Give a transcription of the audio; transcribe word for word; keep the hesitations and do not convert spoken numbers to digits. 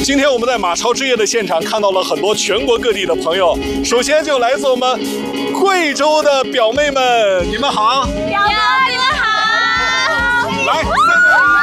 今天我们在马超之夜的现场看到了很多全国各地的朋友，首先就来自我们贵州的表妹们，你们好， 表哥你们好， 来三个人。